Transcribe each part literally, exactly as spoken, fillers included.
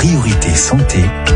Priorité Santé,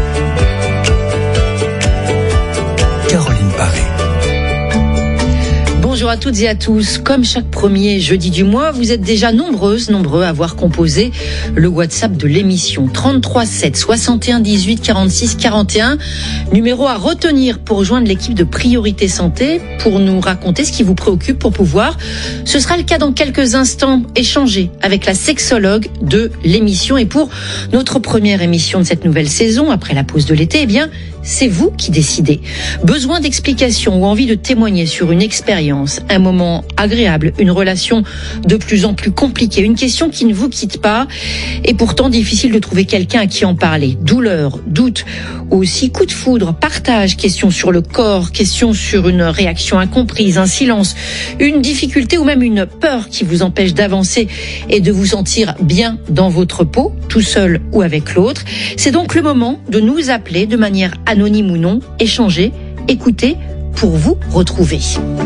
Caroline Paré. Bonjour à toutes et à tous. Comme chaque premier jeudi du mois, vous êtes déjà nombreuses, nombreux à avoir composé le WhatsApp de l'émission. trente-trois sept soixante et un dix-huit quarante-six quarante et un. Numéro à retenir pour rejoindre l'équipe de Priorité Santé, pour nous raconter ce qui vous préoccupe pour pouvoir, ce sera le cas dans quelques instants, échanger avec la sexologue de l'émission. Et pour notre première émission de cette nouvelle saison, après la pause de l'été, eh bien, c'est vous qui décidez. Besoin d'explications ou envie de témoigner sur une expérience, un moment agréable, une relation de plus en plus compliquée, une question qui ne vous quitte pas et pourtant difficile de trouver quelqu'un à qui en parler. Douleur, doute ou aussi coup de foudre, partage, questions sur le corps, questions sur une réaction incomprise, un silence, une difficulté ou même une peur qui vous empêche d'avancer et de vous sentir bien dans votre peau, tout seul ou avec l'autre. C'est donc le moment de nous appeler de manière anonyme ou non, échanger, écouter pour vous retrouver.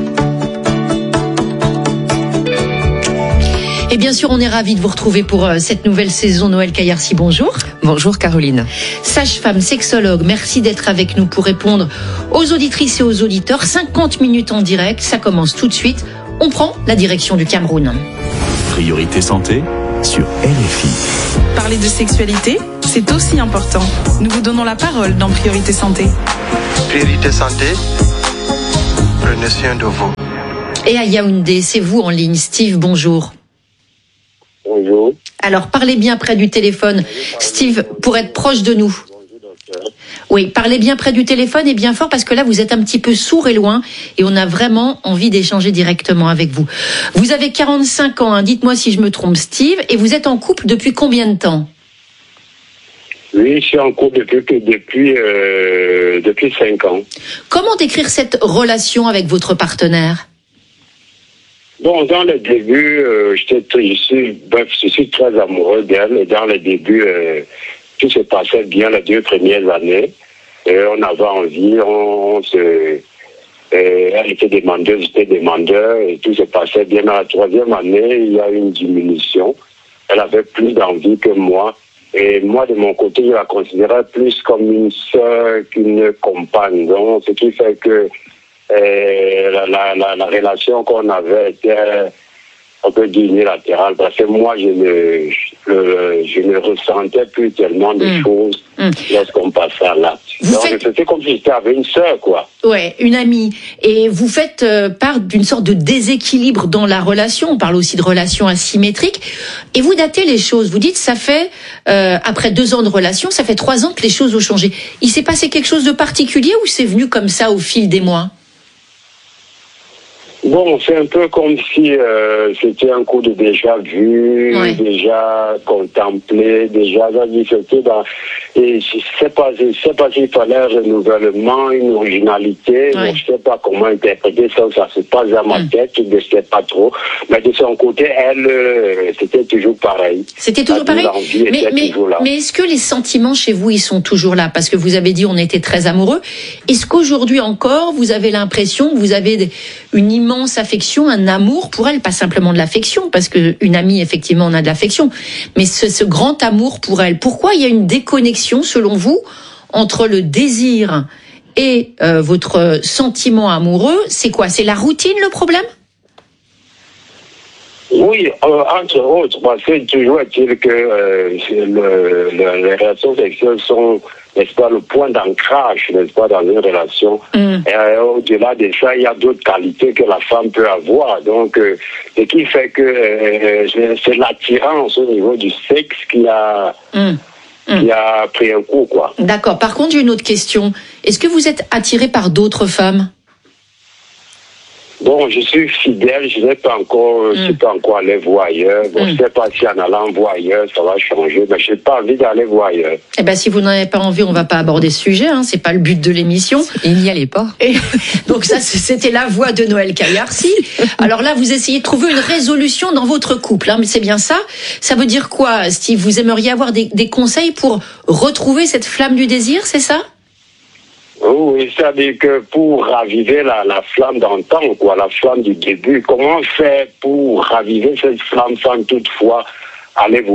Et bien sûr, on est ravis de vous retrouver pour euh, cette nouvelle saison. Noël Caillarcy, bonjour. Bonjour Caroline. Sage-femme, sexologue, merci d'être avec nous pour répondre aux auditrices et aux auditeurs. cinquante minutes en direct, ça commence tout de suite. On prend la direction du Cameroun. Priorité Santé sur R F I. Parler de sexualité, c'est aussi important. Nous vous donnons la parole dans Priorité Santé. Priorité Santé, prenez soin de vous. Et à Yaoundé, c'est vous en ligne. Steve, bonjour. Bonjour. Alors, parlez bien près du téléphone, Steve, pour être proche de nous. Oui, parlez bien près du téléphone et bien fort parce que là, vous êtes un petit peu sourd et loin et on a vraiment envie d'échanger directement avec vous. Vous avez quarante-cinq ans, hein, dites-moi si je me trompe, Steve, et vous êtes en couple depuis combien de temps ? Oui, je suis en couple depuis, depuis, euh, depuis cinq ans. Comment décrire cette relation avec votre partenaire ? Bon, dans le début, euh, j'étais, je, suis, bref, je suis très amoureux d'elle. Et dans le début, euh, tout se passait bien les deux premières années. Et on avait envie, on, on se... Euh, elle était demandeuse, j'étais demandeur, et tout se passait bien. Dans la troisième année, il y a eu une diminution. Elle avait plus d'envie que moi. Et moi, de mon côté, je la considérais plus comme une sœur qu'une compagne. Donc, ce qui fait que euh, la, la, la, la relation qu'on avait était, on peut dire, unilatérale. Parce que moi, je ne, je, je ne ressentais plus tellement de mmh. choses mmh. lorsqu'on passait à l'acte. Donc, faites... c'était comme si j'étais avec une sœur, quoi. Ouais, une amie. Et vous faites euh, part d'une sorte de déséquilibre dans la relation. On parle aussi de relations asymétriques. Et vous datez les choses. Vous dites, ça fait, euh, après deux ans de relation, ça fait trois ans que les choses ont changé. Il s'est passé quelque chose de particulier ou c'est venu comme ça au fil des mois ? Bon, c'est un peu comme si euh, c'était un coup de déjà vu, ouais. déjà contemplé, déjà c'était dans... Et je sais pas, je sais pas s'il fallait un renouvellement, une originalité, ouais. je sais pas comment interpréter ça, ça se passe dans ma tête, je ne sais pas trop. Mais de son côté, elle, euh, c'était toujours pareil. C'était toujours pareil. Mais, mais, toujours mais est-ce que les sentiments chez vous, ils sont toujours là ? Parce que vous avez dit on était très amoureux. Est-ce qu'aujourd'hui encore, vous avez l'impression que vous avez une immense affection, un amour pour elle, pas simplement de l'affection, parce qu'une amie, effectivement, on a de l'affection, mais ce, ce grand amour pour elle. Pourquoi il y a une déconnexion, selon vous, entre le désir et euh, votre sentiment amoureux ? C'est quoi ? C'est la routine, le problème ? Oui, euh, entre autres, parce que toujours est-il que euh, le, le, les relations sexuelles sont, n'est-ce pas, le point d'ancrage, n'est-ce pas, dans une relation. Mm. Et euh, au-delà de ça, il y a d'autres qualités que la femme peut avoir. Donc, euh, ce qui fait que euh, c'est l'attirance au niveau du sexe qui a... Mm. qui a pris un coup, quoi. D'accord. Par contre, j'ai une autre question. Est-ce que vous êtes attiré par d'autres femmes ? Bon, je suis fidèle, je n'ai pas encore, mm. je suis pas encore allé voir ailleurs. Bon, mm. je sais pas si en allant voir ailleurs, ça va changer, mais je n'ai pas envie d'aller voir ailleurs. Eh ben, si vous n'en avez pas envie, on va pas aborder ce sujet, hein. C'est pas le but de l'émission. Et il n'y allait pas. Et donc ça, c'était la voix de Noël Caillarcy. Alors là, vous essayez de trouver une résolution dans votre couple, hein, mais c'est bien ça. Ça veut dire quoi, Steve ? Vous aimeriez avoir des, des conseils pour retrouver cette flamme du désir, c'est ça ? Oui, c'est-à-dire que pour raviver la, la flamme d'antan, quoi, la flamme du début, comment faire pour raviver cette flamme sans toutefois aller voir ailleurs ?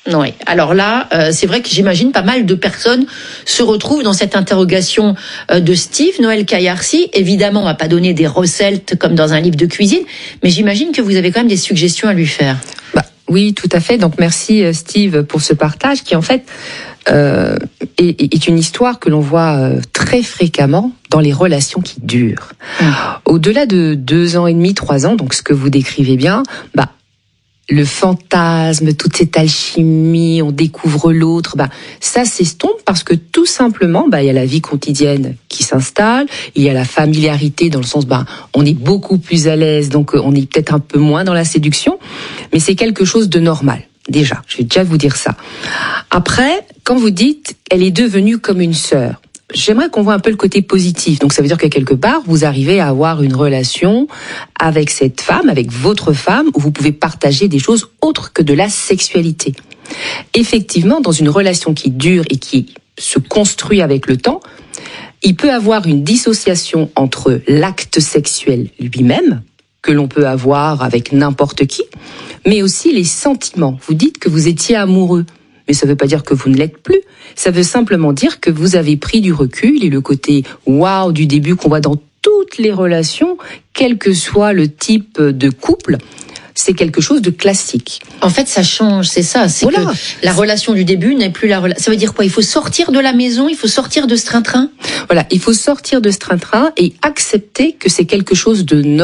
Oui. Alors là, euh, c'est vrai que j'imagine pas mal de personnes se retrouvent dans cette interrogation euh, de Steve, Noël Kayarsi. Évidemment, on va pas donner des recettes comme dans un livre de cuisine, mais j'imagine que vous avez quand même des suggestions à lui faire. Bah, oui, tout à fait. Donc merci Steve pour ce partage qui en fait euh, est, est une histoire que l'on voit euh, très fréquemment dans les relations qui durent. Mmh. Au-delà de deux ans et demi, trois ans, donc ce que vous décrivez bien, bah le fantasme, toute cette alchimie, on découvre l'autre, bah ça s'estompe parce que tout simplement, bah il y a la vie quotidienne qui s'installe, il y a la familiarité dans le sens, bah on est beaucoup plus à l'aise, donc on est peut-être un peu moins dans la séduction, mais c'est quelque chose de normal. Déjà, je vais déjà vous dire ça. Après, quand vous dites, elle est devenue comme une sœur. J'aimerais qu'on voit un peu le côté positif. Donc ça veut dire que quelque part, vous arrivez à avoir une relation avec cette femme, avec votre femme, où vous pouvez partager des choses autres que de la sexualité. Effectivement, dans une relation qui dure et qui se construit avec le temps, il peut avoir une dissociation entre l'acte sexuel lui-même, que l'on peut avoir avec n'importe qui, mais aussi les sentiments. Vous dites que vous étiez amoureux. Mais ça ne veut pas dire que vous ne l'êtes plus. Ça veut simplement dire que vous avez pris du recul et le côté waouh du début qu'on voit dans toutes les relations, quel que soit le type de couple, c'est quelque chose de classique. En fait, ça change, c'est ça. C'est voilà. Que la relation du début n'est plus la relation. Ça veut dire quoi ? Il faut sortir de la maison, il faut sortir de ce train-train ? Voilà, il faut sortir de ce train-train et accepter que c'est quelque chose de normal.